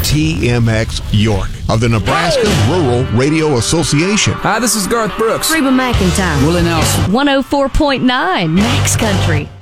TMX York of the Nebraska Rural Radio Association. Hi, this is Garth Brooks. Reba McEntire. Willie Nelson. 104.9 Max Country.